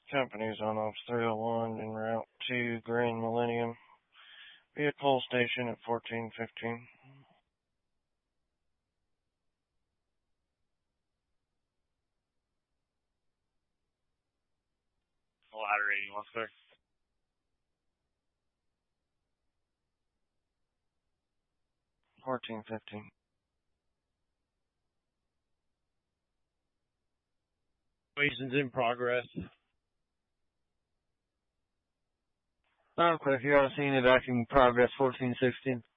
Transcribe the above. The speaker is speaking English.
Company's on Ops 301 en route to Grand Millennium. Be at Pole Station at 1415. Ladder 81, sir. 1415. Situation's in progress. Okay, if you're on scene, evacuating progress 1416.